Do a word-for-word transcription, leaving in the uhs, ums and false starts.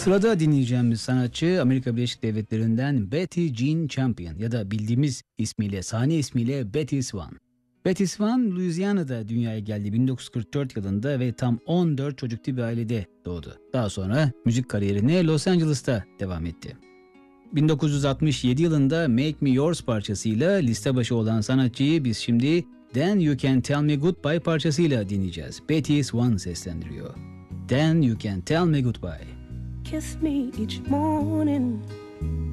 Sırada dinleyeceğimiz sanatçı Amerika Birleşik Devletleri'nden Betty Jean Champion ya da bildiğimiz ismiyle, sahne ismiyle Betty Swan. Betty Swan, Louisiana'da dünyaya geldi bin dokuz yüz kırk dört yılında ve tam on dört çocuklu bir ailede doğdu. Daha sonra müzik kariyerine Los Angeles'ta devam etti. bin dokuz yüz altmış yedi yılında Make Me Yours parçasıyla liste başı olan sanatçıyı biz şimdi Then You Can Tell Me Goodbye parçasıyla dinleyeceğiz. Betty Swan seslendiriyor. Then You Can Tell Me Goodbye. Kiss me each morning